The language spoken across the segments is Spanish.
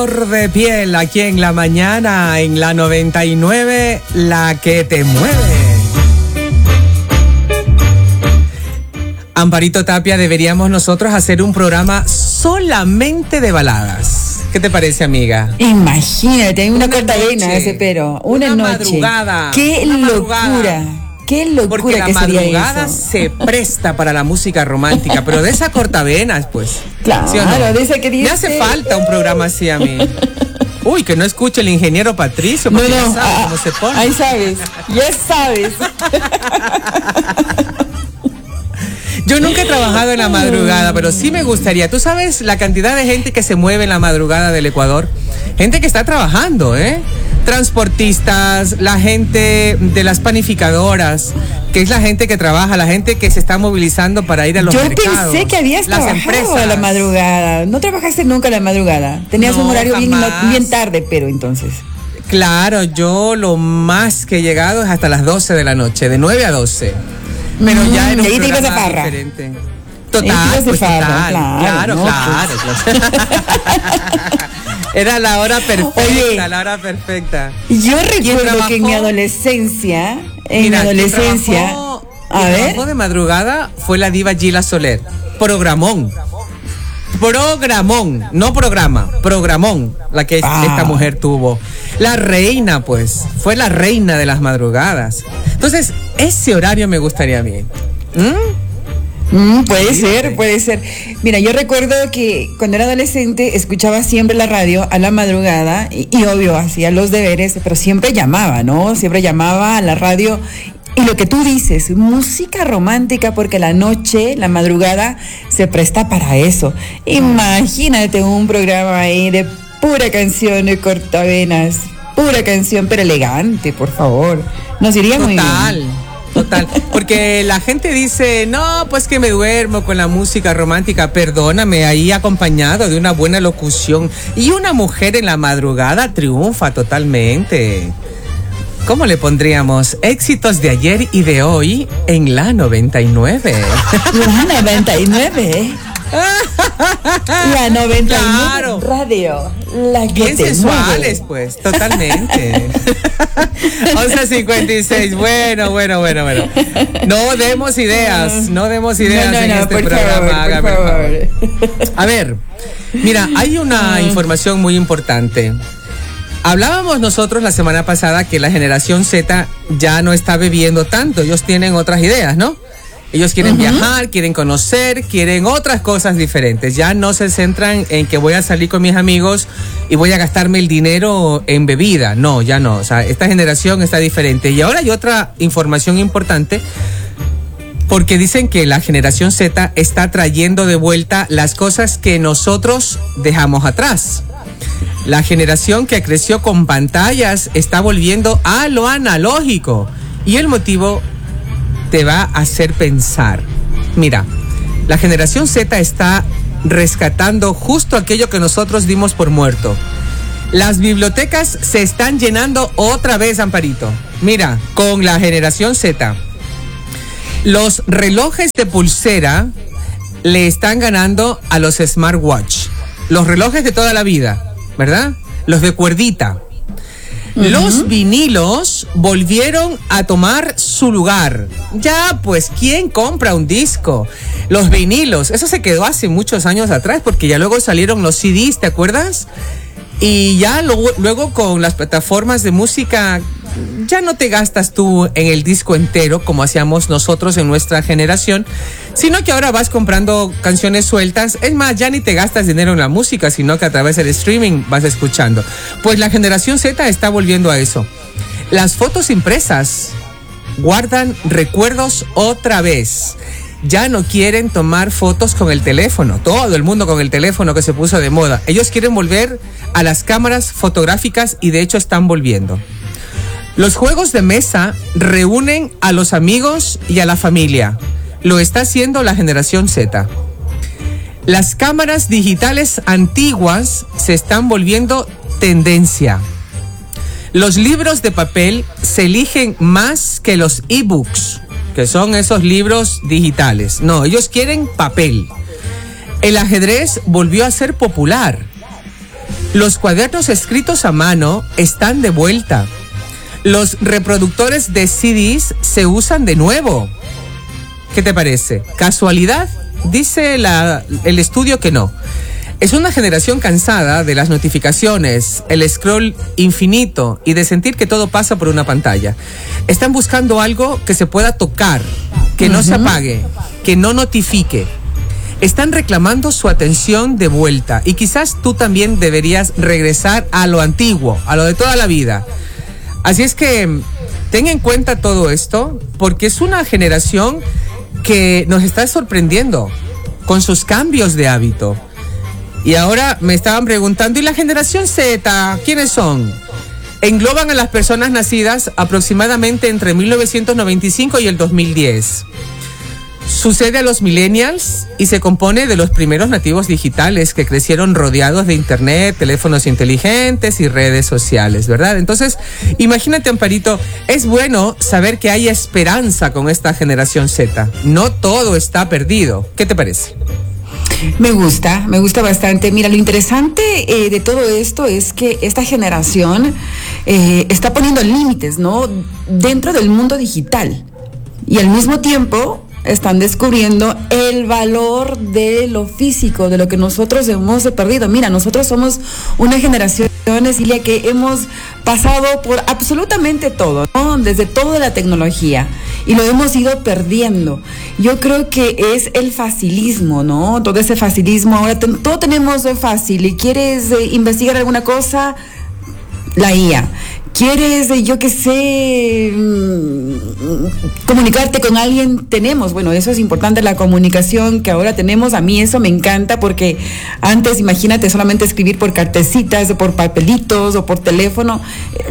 De piel aquí en la mañana, en la 99, la que te mueve. Amparito Tapia, deberíamos nosotros hacer un programa solamente de baladas. ¿Qué te parece, amiga? Imagínate, hay una cortadena ese pero. Una noche. Madrugada. ¡Qué locura! ¡Qué locura! Porque la que sería madrugada eso. se presta para la música romántica, pero de esa cortavenas, pues. Claro, ¿sí o no? de esa que dice... Me hace falta un programa así a mí. Uy, que no escuche el ingeniero Patricio, porque ya sabe cómo se pone. Ahí sabes, ya sabes. Yo nunca he trabajado en la madrugada, pero sí me gustaría. ¿Tú sabes la cantidad de gente que se mueve en la madrugada del Ecuador? Gente que está trabajando, transportistas, la gente de las panificadoras, que es la gente que trabaja, la gente que se está movilizando para ir a los mercados. Yo pensé que habías trabajado a la madrugada. ¿No trabajaste nunca a la madrugada? Tenías un horario bien tarde, pero entonces... Claro, yo lo más que he llegado es hasta las 12 de la noche, de 9 a 12. Pero ya en un programa diferente. Total, pues claro. Era la hora perfecta. Oye, la hora perfecta. Yo recuerdo que en mi adolescencia, a ver, trabajó de madrugada fue la diva Gila Soler. Programón, no programa, programón, la que esta mujer tuvo. La reina, pues, fue la reina de las madrugadas. Entonces, ese horario me gustaría a mí. Puede ser. Mira, yo recuerdo que cuando era adolescente escuchaba siempre la radio a la madrugada y obvio hacía los deberes, pero siempre llamaba, ¿no? Siempre llamaba a la radio. Y lo que tú dices, música romántica, porque la noche, la madrugada, se presta para eso. Imagínate un programa ahí de pura canción de cortavenas, pura canción, pero elegante, por favor. Nos iría muy bien. Total, porque la gente dice, no, pues que me duermo con la música romántica. Perdóname, ahí acompañado de una buena locución. Y una mujer en la madrugada triunfa totalmente. ¿Cómo le pondríamos? Éxitos de ayer y de hoy en la 99. La 99. La 99 claro. Radio. La que bien sensuales, pues, totalmente. 11:56. Bueno. No demos ideas en este programa. Por favor. A ver, mira, hay una información muy importante. Hablábamos nosotros la semana pasada que la generación Z ya no está bebiendo tanto. Ellos tienen otras ideas, ¿no? Ellos quieren viajar, quieren conocer, quieren otras cosas diferentes. Ya no se centran en que voy a salir con mis amigos y voy a gastarme el dinero en bebida. No, ya no. O sea, esta generación está diferente. Y ahora hay otra información importante, porque dicen que la generación Z está trayendo de vuelta las cosas que nosotros dejamos atrás. La generación que creció con pantallas está volviendo a lo analógico. Y el motivo te va a hacer pensar. Mira, la generación Z está rescatando justo aquello que nosotros dimos por muerto. Las bibliotecas se están llenando otra vez, Amparito. Mira, con la generación Z. Los relojes de pulsera le están ganando a los smartwatch. Los relojes de toda la vida, ¿verdad? Los de cuerdita. Los vinilos volvieron a tomar su lugar. Ya, pues, ¿quién compra un disco? Los vinilos, eso se quedó hace muchos años atrás, porque ya luego salieron los CDs, ¿te acuerdas? Y ya luego con las plataformas de música, ya no te gastas tú en el disco entero como hacíamos nosotros en nuestra generación, sino que ahora vas comprando canciones sueltas. Es más, ya ni te gastas dinero en la música, sino que a través del streaming vas escuchando. Pues la generación Z está volviendo a eso. Las fotos impresas guardan recuerdos otra vez. Ya no quieren tomar fotos con el teléfono. Todo el mundo con el teléfono que se puso de moda. Ellos quieren volver a las cámaras fotográficas y de hecho están volviendo. Los juegos de mesa reúnen a los amigos y a la familia. Lo está haciendo la generación Z. Las cámaras digitales antiguas se están volviendo tendencia. Los libros de papel se eligen más que los ebooks, que son esos libros digitales. No, ellos quieren papel. El ajedrez volvió a ser popular. Los cuadernos escritos a mano están de vuelta. Los reproductores de CDs se usan de nuevo. ¿Qué te parece? ¿Casualidad? Dice el estudio que no. Es una generación cansada de las notificaciones, el scroll infinito y de sentir que todo pasa por una pantalla. Están buscando algo que se pueda tocar, que no se apague, que no notifique. Están reclamando su atención de vuelta y quizás tú también deberías regresar a lo antiguo, a lo de toda la vida. Así es que ten en cuenta todo esto porque es una generación que nos está sorprendiendo con sus cambios de hábito. Y ahora me estaban preguntando, ¿y la generación Z? ¿Quiénes son? Engloban a las personas nacidas aproximadamente entre 1995 y el 2010. Sucede a los millennials y se compone de los primeros nativos digitales que crecieron rodeados de internet, teléfonos inteligentes y redes sociales, ¿verdad? Entonces, imagínate, Amparito, es bueno saber que hay esperanza con esta generación Z. No todo está perdido. ¿Qué te parece? Me gusta bastante. Mira, lo interesante de todo esto es que esta generación está poniendo límites, ¿no? Dentro del mundo digital. Y al mismo tiempo están descubriendo el valor de lo físico, de lo que nosotros hemos perdido. Mira, nosotros somos una generación, Cecilia, que hemos pasado por absolutamente todo, ¿no? Desde toda la tecnología, y lo hemos ido perdiendo. Yo creo que es el facilismo, ¿no? Todo ese facilismo, ahora todo tenemos fácil, y quieres investigar alguna cosa, la IA. ¿Quieres, yo qué sé, comunicarte con alguien? Tenemos, bueno, eso es importante, la comunicación que ahora tenemos. A mí eso me encanta porque antes, imagínate, solamente escribir por cartecitas, por papelitos o por teléfono,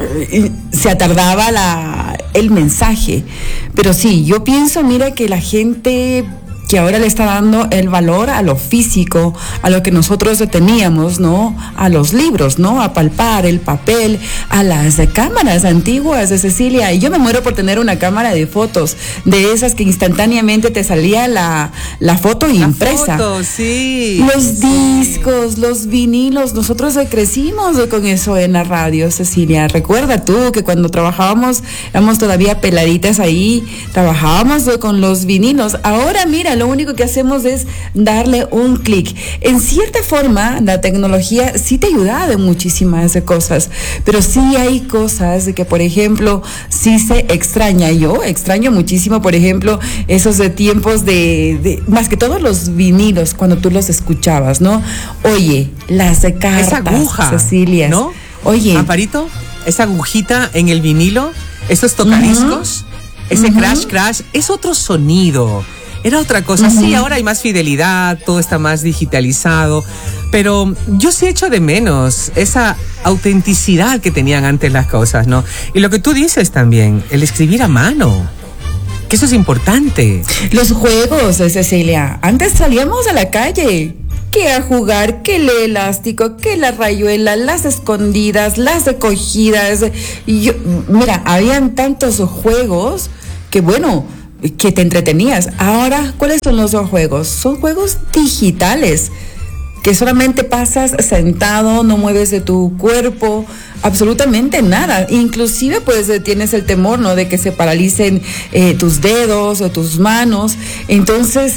se atardaba el mensaje. Pero sí, yo pienso, mira, que la gente que ahora le está dando el valor a lo físico, a lo que nosotros teníamos, ¿no? A los libros, ¿no? A palpar el papel, a las cámaras antiguas de Cecilia. Y yo me muero por tener una cámara de fotos, de esas que instantáneamente te salía la foto impresa. La foto, sí. Los discos, los vinilos, nosotros crecimos con eso en la radio, Cecilia. Recuerda tú que cuando trabajábamos, éramos todavía peladitas ahí, trabajábamos con los vinilos. Ahora, mira, lo único que hacemos es darle un clic. En cierta forma, la tecnología sí te ayuda de muchísimas cosas, pero sí hay cosas que, por ejemplo, sí se extraña. Yo extraño muchísimo, por ejemplo, esos tiempos de más que todos los vinilos, cuando tú los escuchabas, ¿no? Oye, las cartas, esa aguja, Cecilia, ¿no? Oye, Amparito, esa agujita en el vinilo, esos tocadiscos, ese crash, es otro sonido. Era otra cosa. Sí, ahora hay más fidelidad, todo está más digitalizado, pero yo sí echo de menos esa autenticidad que tenían antes las cosas, ¿no? Y lo que tú dices también, el escribir a mano, que eso es importante. Los juegos, Cecilia, antes salíamos a la calle, que a jugar, que el elástico, que la rayuela, las escondidas, las recogidas. Y mira, habían tantos juegos que, bueno, que te entretenías. Ahora, ¿cuáles son los juegos? Son juegos digitales, que solamente pasas sentado, no mueves de tu cuerpo, absolutamente nada. Inclusive, pues, tienes el temor, ¿no?, de que se paralicen tus dedos o tus manos. Entonces,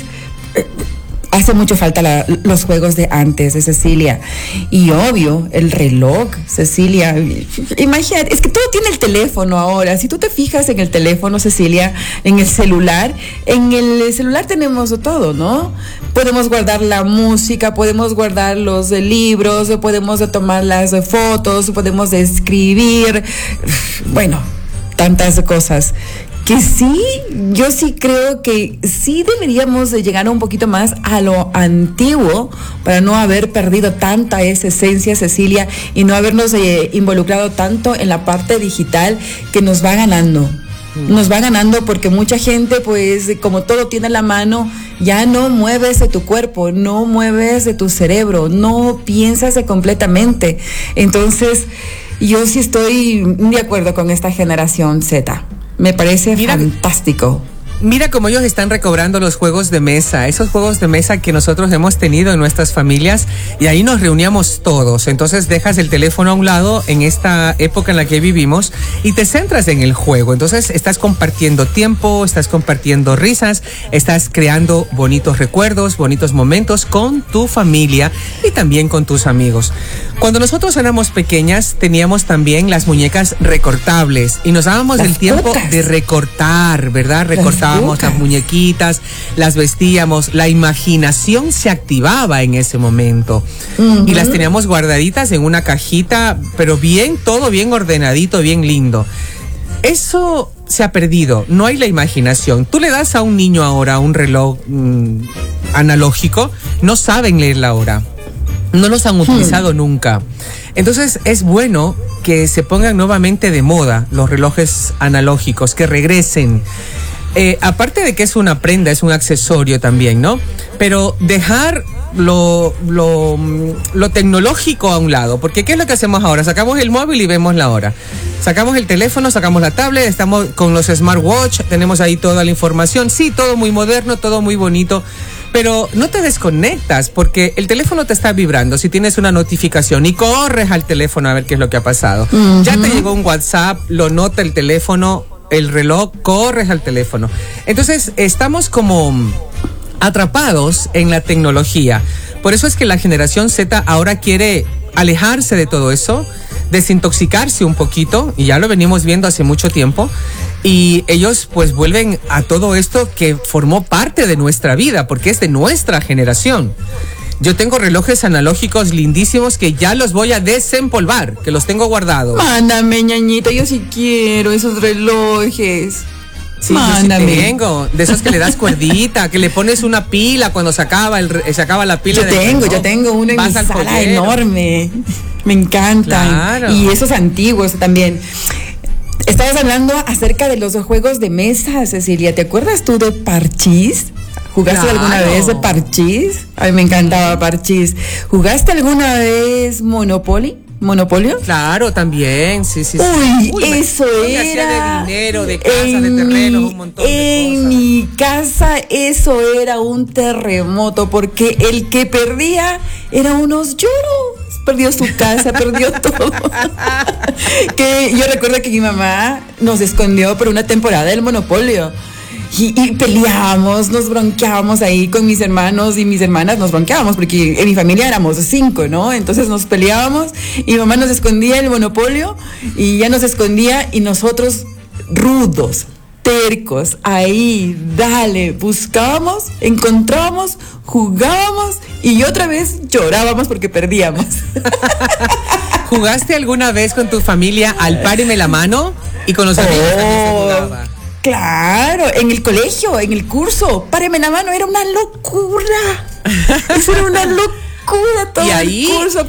hace mucho falta los juegos de antes, Cecilia. Y obvio, el reloj, Cecilia. Imagínate, es que todo tiene el teléfono ahora. Si tú te fijas en el teléfono, Cecilia, en el celular tenemos todo, ¿no? Podemos guardar la música, podemos guardar los libros, podemos tomar las fotos, podemos escribir. Bueno, tantas cosas. Que sí, yo sí creo que sí deberíamos de llegar un poquito más a lo antiguo para no haber perdido tanta esa esencia, Cecilia, y no habernos involucrado tanto en la parte digital que nos va ganando. Nos va ganando porque mucha gente, pues, como todo tiene a la mano, ya no mueves de tu cuerpo, no mueves de tu cerebro, no piensas completamente. Entonces, yo sí estoy de acuerdo con esta generación Z. Me parece fantástico. Mira cómo ellos están recobrando los juegos de mesa, esos juegos de mesa que nosotros hemos tenido en nuestras familias, y ahí nos reuníamos todos. Entonces dejas el teléfono a un lado en esta época en la que vivimos y te centras en el juego. Entonces estás compartiendo tiempo, estás compartiendo risas, estás creando bonitos recuerdos, bonitos momentos con tu familia y también con tus amigos. Cuando nosotros éramos pequeñas teníamos también las muñecas recortables y nos dábamos el tiempo de recortar, ¿verdad? Recortábamos las muñequitas, las vestíamos, la imaginación se activaba en ese momento y las teníamos guardaditas en una cajita, pero bien, todo bien ordenadito, bien lindo. Eso se ha perdido, no hay la imaginación. Tú le das a un niño ahora un reloj analógico, no saben leer la hora, no los han utilizado nunca. Entonces es bueno que se pongan nuevamente de moda los relojes analógicos, que regresen. Aparte de que es una prenda, es un accesorio también, ¿no? Pero dejar lo tecnológico a un lado, porque ¿qué es lo que hacemos ahora? Sacamos el móvil y vemos la hora. Sacamos el teléfono, sacamos la tablet, estamos con los smartwatch, tenemos ahí toda la información. Sí, todo muy moderno, todo muy bonito, pero no te desconectas porque el teléfono te está vibrando si tienes una notificación y corres al teléfono a ver qué es lo que ha pasado. Ya te llegó un WhatsApp, lo nota el teléfono, el reloj, corres al teléfono. Entonces estamos como atrapados en la tecnología. Por eso es que la generación Z ahora quiere alejarse de todo eso, desintoxicarse un poquito, y ya lo venimos viendo hace mucho tiempo, y ellos pues vuelven a todo esto que formó parte de nuestra vida, porque es de nuestra generación. Yo tengo relojes analógicos lindísimos que ya los voy a desempolvar, que los tengo guardados. Mándame, ñañita, yo sí quiero esos relojes. Sí, mándame. Yo sí tengo, de esos que le das cuerdita, que le pones una pila cuando se acaba la pila. Yo tengo uno en mi sala enorme. Me encantan. Claro. Y esos antiguos también. Estabas hablando acerca de los juegos de mesa, Cecilia. ¿Te acuerdas tú de Parchís? ¿Jugaste alguna vez de Parchís? A mí me encantaba Parchís. ¿Jugaste alguna vez Monopolio? Claro, también, sí. Uy, eso era. De dinero, de casa, de terrenos, un montón de cosas. En mi casa eso era un terremoto, porque el que perdía era unos lloros. Perdió su casa, perdió todo. Que yo recuerdo que mi mamá nos escondió por una temporada del Monopolio. Y peleábamos, nos bronqueábamos ahí con mis hermanos y mis hermanas, nos bronqueábamos porque en mi familia éramos 5, ¿no? Entonces nos peleábamos y mi mamá nos escondía el Monopolio y ya nos escondía, y nosotros rudos, tercos, ahí, dale, buscábamos, encontrábamos, jugábamos y otra vez llorábamos porque perdíamos. ¿Jugaste alguna vez con tu familia al páreme la mano? Y con los amigos también se jugaba. Claro, en el colegio, en el curso, páreme la mano, era una locura. Eso era una locura todo. Y ahí el curso,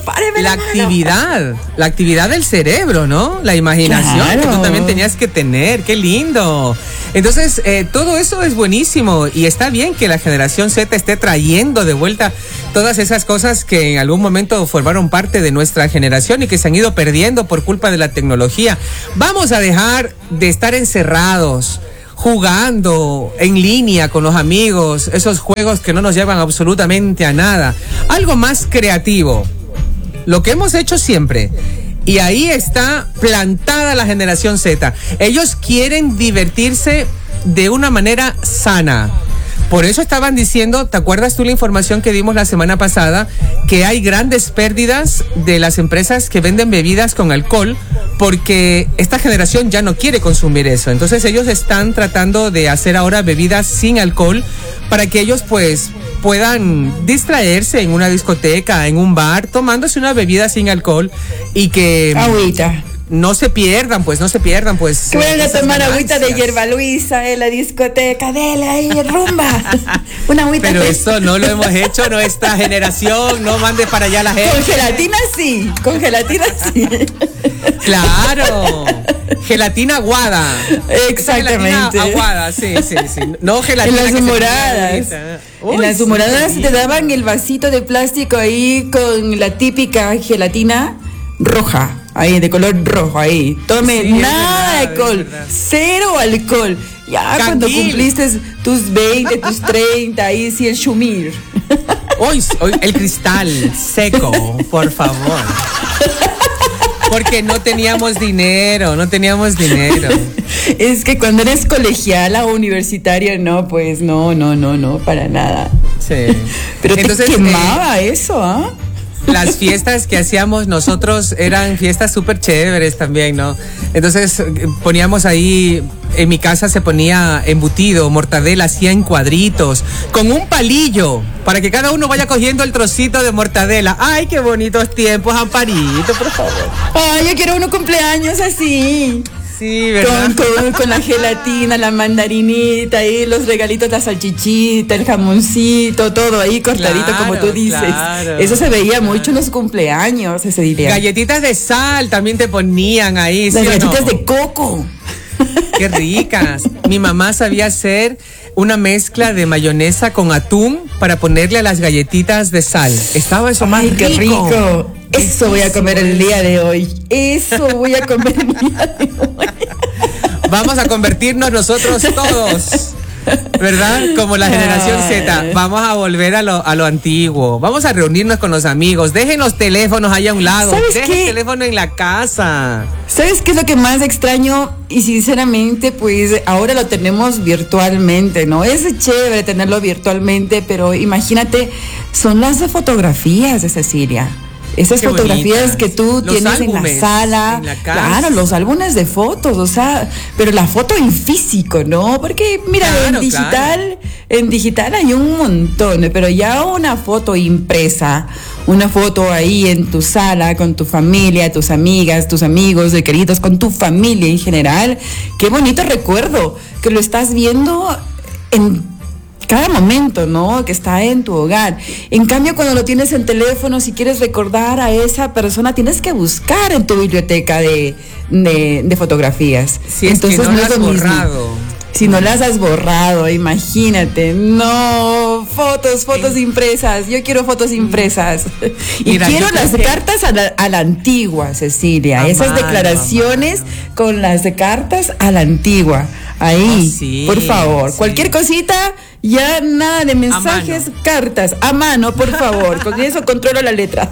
la actividad del cerebro, ¿no? La imaginación que tú también tenías que tener, qué lindo. Entonces, todo eso es buenísimo y está bien que la generación Z esté trayendo de vuelta todas esas cosas que en algún momento formaron parte de nuestra generación y que se han ido perdiendo por culpa de la tecnología. Vamos a dejar de estar encerrados, jugando en línea con los amigos, esos juegos que no nos llevan absolutamente a nada. Algo más creativo, lo que hemos hecho siempre. Y ahí está plantada la generación Z. Ellos quieren divertirse de una manera sana. Por eso estaban diciendo, ¿te acuerdas tú la información que dimos la semana pasada? Que hay grandes pérdidas de las empresas que venden bebidas con alcohol porque esta generación ya no quiere consumir eso. Entonces ellos están tratando de hacer ahora bebidas sin alcohol para que ellos pues puedan distraerse en una discoteca, en un bar, tomándose una bebida sin alcohol y que... Agüita. No se pierdan, pues. Que vayan a tomar agüita de hierba luisa en la discoteca, dele ahí, rumba. Una agüita. Pero esto no lo hemos hecho nuestra generación, no mande para allá la gente. Con gelatina sí. Claro. Gelatina aguada. Exactamente. Gelatina aguada, sí. No gelatina. En las humoradas. En las humoradas te daban el vasito de plástico ahí con la típica gelatina roja. ahí de color rojo, ahí. Tome Sí, nada de alcohol, cero alcohol. Ya cuando cumpliste tus 20, tus 30, ahí sí el Shumir. Hoy el cristal seco, por favor. Porque no teníamos dinero. Es que cuando eres colegiala o universitaria, no, pues no, para nada. Sí. Pero entonces, te quemaba eso, ¿ah? Las fiestas que hacíamos nosotros eran fiestas súper chéveres también, ¿no? Entonces poníamos ahí, en mi casa se ponía embutido, mortadela, hacía en cuadritos, con un palillo, para que cada uno vaya cogiendo el trocito de mortadela. ¡Ay, qué bonitos tiempos, Amparito, por favor! ¡Ay, yo quiero unos cumpleaños así! Sí, ¿verdad? Con la gelatina, la mandarinita, ahí los regalitos, la salchichita, el jamoncito, todo ahí cortadito, claro, como tú dices. Claro, eso se veía mucho en los cumpleaños, ese día. Galletitas de sal también te ponían ahí. Las galletitas de coco. Qué ricas. Mi mamá sabía hacer una mezcla de mayonesa con atún para ponerle a las galletitas de sal. Estaba eso más rico. ¡Qué rico! Eso voy a comer el día de hoy. Vamos a convertirnos nosotros todos, ¿verdad? Como la generación Z. Vamos a volver a lo antiguo. Vamos a reunirnos con los amigos. Dejen los teléfonos allá a un lado. Dejen el teléfono en la casa. ¿Sabes qué es lo que más extraño? Y sinceramente, pues ahora lo tenemos virtualmente, ¿no? Es chévere tenerlo virtualmente, pero imagínate, son las fotografías de Cecilia. Esas qué fotografías bonitas. Que tú Los tienes álbumes, en la sala, en la casa. Claro, los álbumes de fotos, o sea, pero la foto en físico, ¿no? Porque mira, claro, en digital hay un montón, pero ya una foto impresa, una foto ahí en tu sala con tu familia, tus amigas, tus amigos, de queridos, con tu familia en general, qué bonito recuerdo que lo estás viendo en cada momento, ¿no? Que está en tu hogar. En cambio, cuando lo tienes en teléfono, si quieres recordar a esa persona, tienes que buscar en tu biblioteca de fotografías. Si entonces es que no lo has borrado. Si no las has borrado, imagínate. No, fotos impresas. Yo quiero fotos impresas. Y mira, quiero las cartas a la antigua, Cecilia. Esas declaraciones con las cartas a la antigua. Ahí, sí, por favor. Sí. Cualquier cosita, ya nada de mensajes, cartas. A mano, por favor. Con eso controlo la letra.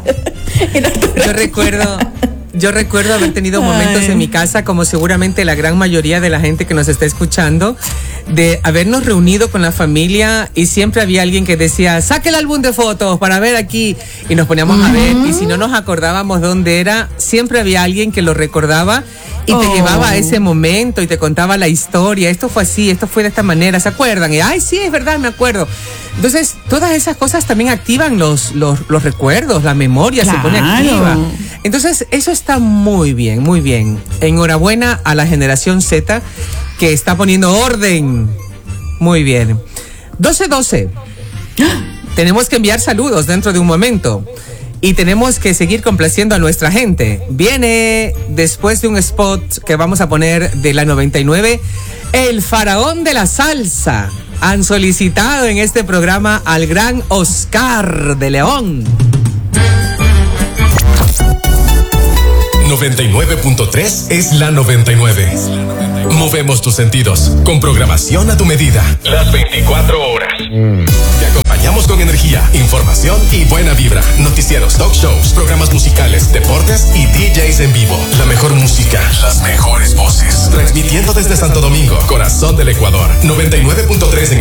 Yo recuerdo haber tenido momentos en mi casa, como seguramente la gran mayoría de la gente que nos está escuchando, de habernos reunido con la familia y siempre había alguien que decía, saque el álbum de fotos para ver aquí, y nos poníamos a ver, y si no nos acordábamos dónde era, siempre había alguien que lo recordaba y te llevaba a ese momento y te contaba la historia. Esto fue así, esto fue de esta manera, ¿se acuerdan? Y ay, sí, es verdad, me acuerdo. Entonces, todas esas cosas también activan los recuerdos, la memoria se pone activa. Entonces, eso está muy bien, muy bien. Enhorabuena a la generación Z que está poniendo orden. Muy bien. 12:12. Tenemos que enviar saludos dentro de un momento. Y tenemos que seguir complaciendo a nuestra gente. Viene, después de un spot que vamos a poner de la 99, el faraón de la salsa. Han solicitado en este programa al gran Oscar de León. 99.3 es la 99. Movemos tus sentidos con programación a tu medida. Las 24 horas. Te acompañamos con energía, información y buena vibra. Noticieros, talk shows, programas musicales, deportes y DJs en vivo. La mejor música, las mejores voces. Transmitiendo desde Santo Domingo, corazón del Ecuador. 99.3 en